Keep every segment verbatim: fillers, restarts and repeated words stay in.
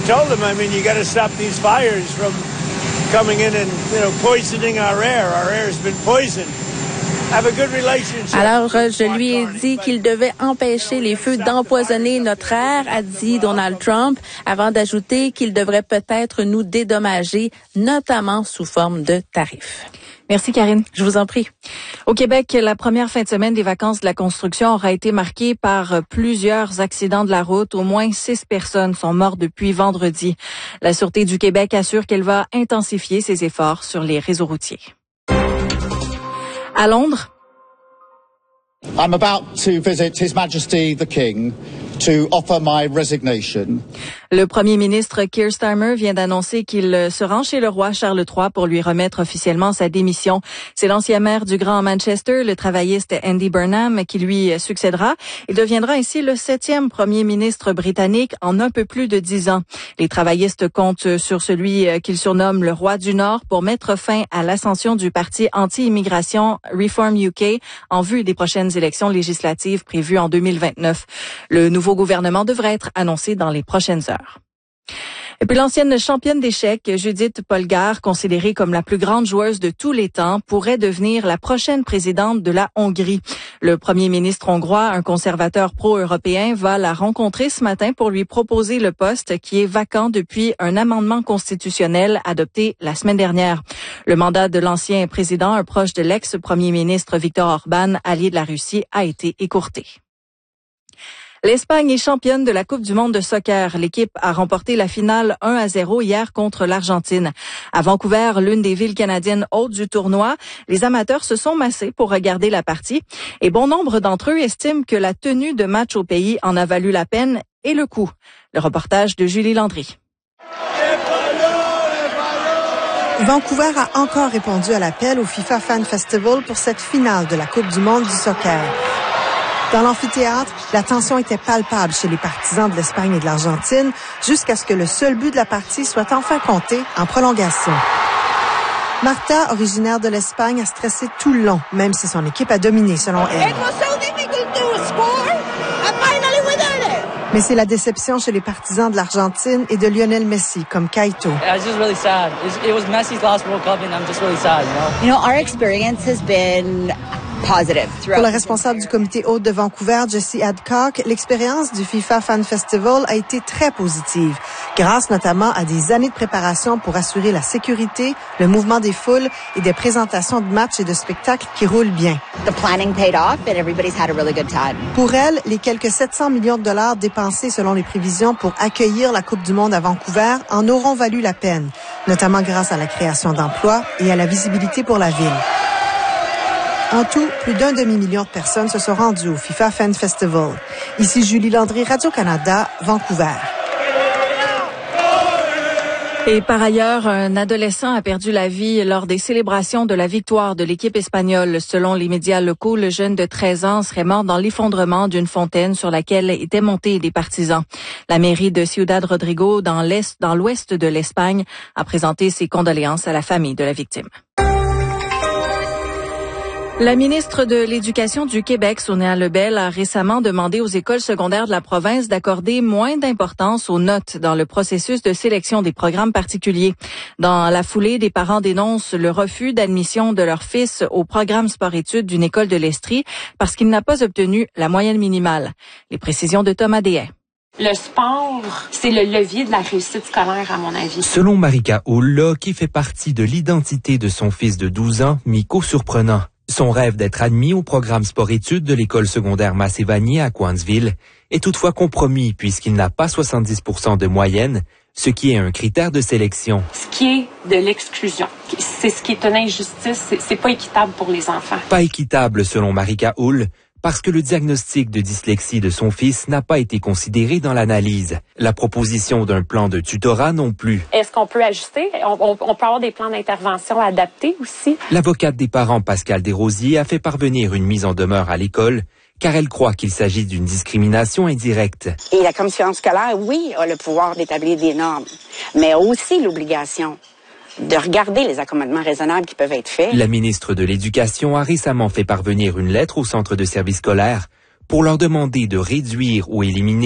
told them, I mean, you got to stop these fires from coming in and, you know, poisoning our air. Our air has been poisoned. Alors, je lui ai dit qu'il devait empêcher les feux d'empoisonner notre air, a dit Donald Trump, avant d'ajouter qu'il devrait peut-être nous dédommager, notamment sous forme de tarifs. Merci, Karine. Je vous en prie. Au Québec, la première fin de semaine des vacances de la construction aura été marquée par plusieurs accidents de la route. Au moins six personnes sont mortes depuis vendredi. La Sûreté du Québec assure qu'elle va intensifier ses efforts sur les réseaux routiers. À Londres, I'm about to visit His Majesty the King to offer my resignation. Le premier ministre Keir Starmer vient d'annoncer qu'il se rend chez le roi Charles trois pour lui remettre officiellement sa démission. C'est l'ancien maire du Grand Manchester, le travailliste Andy Burnham, qui lui succédera. Il deviendra ainsi le septième premier ministre britannique en un peu plus de dix ans. Les travaillistes comptent sur celui qu'ils surnomment le roi du Nord pour mettre fin à l'ascension du parti anti-immigration Reform U K en vue des prochaines élections législatives prévues en deux mille vingt-neuf. Le nouveau gouvernement devrait être annoncé dans les prochaines heures. Et puis l'ancienne championne d'échecs, Judith Polgár, considérée comme la plus grande joueuse de tous les temps, pourrait devenir la prochaine présidente de la Hongrie. Le premier ministre hongrois, un conservateur pro-européen, va la rencontrer ce matin pour lui proposer le poste qui est vacant depuis un amendement constitutionnel adopté la semaine dernière. Le mandat de l'ancien président, un proche de l'ex-premier ministre Viktor Orban, allié de la Russie, a été écourté. L'Espagne est championne de la Coupe du monde de soccer. L'équipe a remporté la finale un à zéro hier contre l'Argentine. À Vancouver, l'une des villes canadiennes hautes du tournoi, les amateurs se sont massés pour regarder la partie et bon nombre d'entre eux estiment que la tenue de match au pays en a valu la peine et le coût. Le reportage de Julie Landry. Vancouver a encore répondu à l'appel au FIFA Fan Festival pour cette finale de la Coupe du monde du soccer. Dans l'amphithéâtre, la tension était palpable chez les partisans de l'Espagne et de l'Argentine jusqu'à ce que le seul but de la partie soit enfin compté en prolongation. Marta, originaire de l'Espagne, a stressé tout le long, même si son équipe a dominé selon elle. Mais c'est la déception chez les partisans de l'Argentine et de Lionel Messi, comme Kaito. I was just really sad. It was Messi's last World Cup and I'm just really sad, you know? You know, our experience has been positive. Pour le responsable du comité hôte de Vancouver, Jesse Adcock, l'expérience du FIFA Fan Festival a été très positive, grâce notamment à des années de préparation pour assurer la sécurité, le mouvement des foules et des présentations de matchs et de spectacles qui roulent bien. The planning paid off and everybody's had a really good time. Pour elle, les quelques sept cents millions de dollars dépensés selon les prévisions pour accueillir la Coupe du monde à Vancouver en auront valu la peine, notamment grâce à la création d'emplois et à la visibilité pour la ville. En tout, plus d'un demi-million de personnes se sont rendues au FIFA Fan Festival. Ici Julie Landry, Radio-Canada, Vancouver. Et par ailleurs, un adolescent a perdu la vie lors des célébrations de la victoire de l'équipe espagnole. Selon les médias locaux, le jeune de treize ans serait mort dans l'effondrement d'une fontaine sur laquelle étaient montés des partisans. La mairie de Ciudad Rodrigo, dans l'est, dans l'ouest de l'Espagne, a présenté ses condoléances à la famille de la victime. La ministre de l'Éducation du Québec, Sonia Lebel, a récemment demandé aux écoles secondaires de la province d'accorder moins d'importance aux notes dans le processus de sélection des programmes particuliers. Dans la foulée, des parents dénoncent le refus d'admission de leur fils au programme sport-études d'une école de l'Estrie parce qu'il n'a pas obtenu la moyenne minimale. Les précisions de Thomas Dehaye. Le sport, c'est le levier de la réussite scolaire, à mon avis. Selon Marika Hull, le hockey fait partie de l'identité de son fils de douze ans, Miko Surprenant. Son rêve d'être admis au programme sport-études de l'école secondaire Massé-Vanier à Coansville est toutefois compromis puisqu'il n'a pas soixante-dix pour cent de moyenne, ce qui est un critère de sélection. Ce qui est de l'exclusion. C'est ce qui est une injustice. C'est, c'est pas équitable pour les enfants. Pas équitable selon Marika Hull, parce que le diagnostic de dyslexie de son fils n'a pas été considéré dans l'analyse. La proposition d'un plan de tutorat non plus. Est-ce qu'on peut ajuster? On, on, on peut avoir des plans d'intervention adaptés aussi. L'avocate des parents, Pascale Desrosiers, a fait parvenir une mise en demeure à l'école, car elle croit qu'il s'agit d'une discrimination indirecte. Et la commission scolaire, oui, a le pouvoir d'établir des normes, mais a aussi l'obligation de regarder les accommodements raisonnables qui peuvent être faits. La ministre de l'Éducation a récemment fait parvenir une lettre au centre de service scolaire pour leur demander de réduire ou éliminer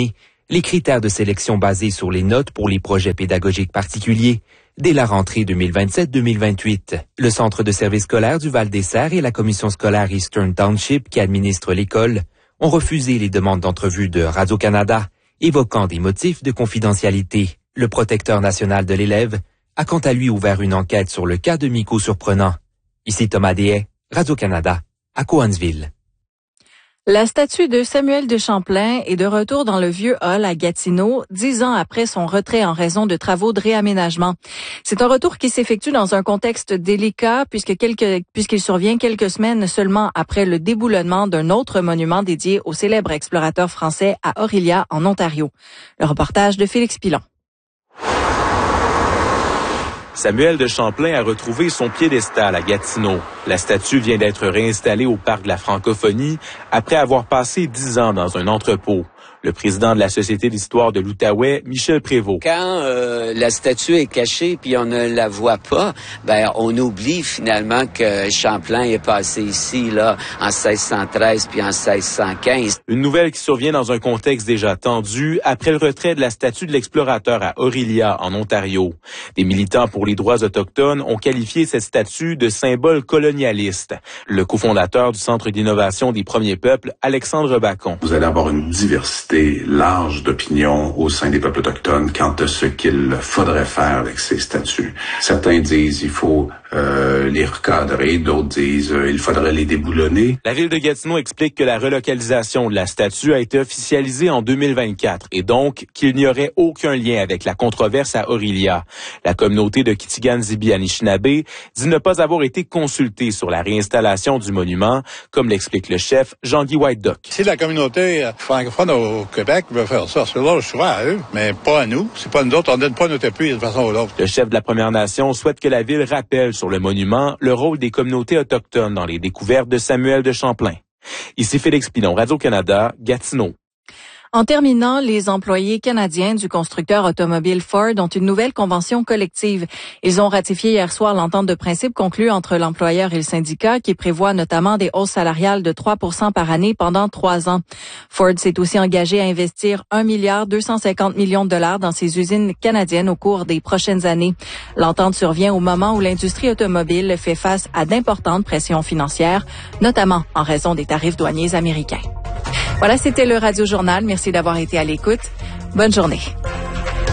les critères de sélection basés sur les notes pour les projets pédagogiques particuliers. Dès la rentrée deux mille vingt-sept deux mille vingt-huit, le Centre de services scolaires du Val-des-Serres et la commission scolaire Eastern Township qui administre l'école ont refusé les demandes d'entrevue de Radio-Canada, évoquant des motifs de confidentialité. Le protecteur national de l'élève a quant à lui ouvert une enquête sur le cas de Miko Surprenant. Ici Thomas Deshaies, Radio-Canada, à Cowansville. La statue de Samuel de Champlain est de retour dans le vieux hall à Gatineau, dix ans après son retrait en raison de travaux de réaménagement. C'est un retour qui s'effectue dans un contexte délicat puisque quelques, puisqu'il survient quelques semaines seulement après le déboulonnement d'un autre monument dédié au célèbre explorateur français à Orillia, en Ontario. Le reportage de Félix Pilon. Samuel de Champlain a retrouvé son piédestal à Gatineau. La statue vient d'être réinstallée au Parc de la Francophonie après avoir passé dix ans dans un entrepôt. Le président de la Société d'histoire de l'Outaouais, Michel Prévost. Quand euh, la statue est cachée puis on ne la voit pas, ben on oublie finalement que Champlain est passé ici là en seize cent treize puis en seize cent quinze. Une nouvelle qui survient dans un contexte déjà tendu après le retrait de la statue de l'explorateur à Orillia, en Ontario. Des militants pour les droits autochtones ont qualifié cette statue de symbole colonialiste. Le cofondateur du Centre d'innovation des premiers peuples, Alexandre Bacon. Vous allez avoir une diversité large d'opinions au sein des peuples autochtones quant à ce qu'il faudrait faire avec ces statues. Certains disent il faut euh, les recadrer, d'autres disent euh, il faudrait les déboulonner. La ville de Gatineau explique que la relocalisation de la statue a été officialisée en deux mille vingt-quatre et donc qu'il n'y aurait aucun lien avec la controverse à Orillia. La communauté de Kitigan-Zibi-Anishinaabe dit ne pas avoir été consultée sur la réinstallation du monument, comme l'explique le chef Jean-Guy Whiteduck. Si la communauté francophone au Québec veut faire ça, c'est là le choix à eux, mais pas à nous. C'est pas nous autres, on donne pas notre appui d'une façon ou l'autre. Le chef de la Première Nation souhaite que la ville rappelle sur le monument le rôle des communautés autochtones dans les découvertes de Samuel de Champlain. Ici Félix Pilon, Radio-Canada, Gatineau. En terminant, les employés canadiens du constructeur automobile Ford ont une nouvelle convention collective. Ils ont ratifié hier soir l'entente de principe conclue entre l'employeur et le syndicat qui prévoit notamment des hausses salariales de trois pour cent par année pendant trois ans. Ford s'est aussi engagé à investir un milliard deux cent cinquante millions de dollars dans ses usines canadiennes au cours des prochaines années. L'entente survient au moment où l'industrie automobile fait face à d'importantes pressions financières, notamment en raison des tarifs douaniers américains. Voilà, c'était le Radio Journal. Merci d'avoir été à l'écoute. Bonne journée.